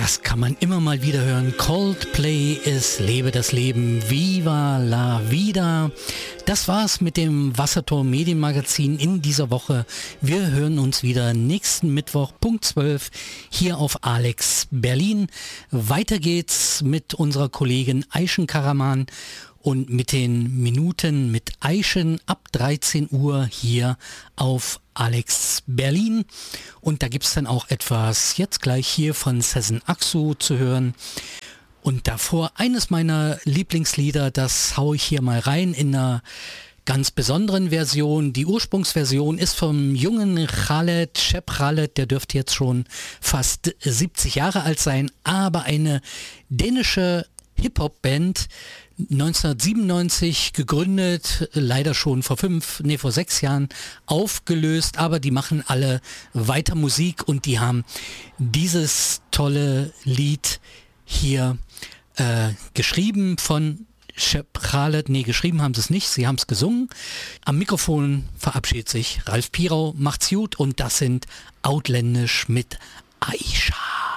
Das kann man immer mal wieder hören. Coldplay ist Lebe das Leben, Viva la Vida. Das war's mit dem Wasserturm Medienmagazin in dieser Woche. Wir hören uns wieder nächsten Mittwoch, Punkt 12, hier auf Alex Berlin. Weiter geht's mit unserer Kollegin Ayşen Karaman und mit den Minuten mit Ayşen ab 13 Uhr hier auf Alex Berlin. Und da gibt es dann auch etwas jetzt gleich hier von Sezen Aksu zu hören. Und davor eines meiner Lieblingslieder, das haue ich hier mal rein in einer ganz besonderen Version. Die Ursprungsversion ist vom jungen Khaled, Shep Khaled, der dürfte jetzt schon fast 70 Jahre alt sein, aber eine dänische Hip-Hop-Band, 1997 gegründet, leider schon vor 6 Jahren aufgelöst, aber die machen alle weiter Musik und die haben dieses tolle Lied hier geschrieben von Shep Khaled. Nee, geschrieben haben sie es nicht, sie haben es gesungen. Am Mikrofon verabschiedet sich Ralf Pirau, macht's gut und das sind Autländisch mit Aisha.